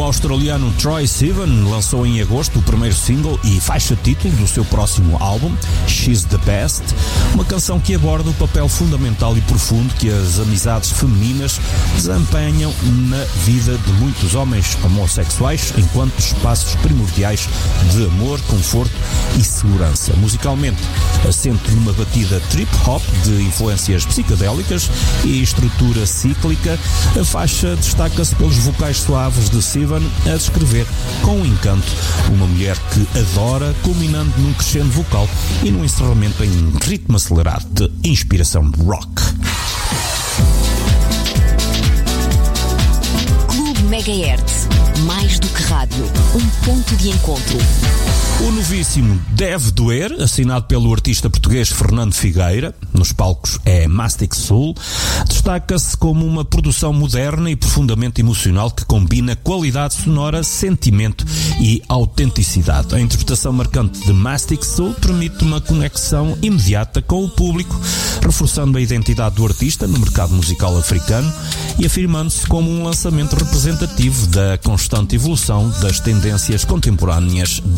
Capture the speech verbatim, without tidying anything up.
O australiano Troye Sivan lançou em agosto o primeiro single e faixa título do seu próximo álbum, She's the Best, uma canção que aborda o papel fundamental e profundo que as amizades femininas desempenham na vida de muitos homens homossexuais enquanto espaços primordiais de amor, conforto e segurança. Musicalmente, assente numa batida trip-hop de influências psicodélicas e estrutura cíclica, a faixa destaca-se pelos vocais suaves de Sivan a descrever com encanto uma mulher que adora, culminando num crescendo vocal e num encerramento em ritmo acelerado de inspiração rock. Clube Megahertz, mais do que rádio, um ponto de encontro. O novíssimo Deve Doer, assinado pelo artista português Fernando Figueira, nos palcos é Mastic Soul, destaca-se como uma produção moderna e profundamente emocional que combina qualidade sonora, sentimento e autenticidade. A interpretação marcante de Mastic Soul permite uma conexão imediata com o público, reforçando a identidade do artista no mercado musical africano e afirmando-se como um lançamento representativo da constante evolução das tendências contemporâneas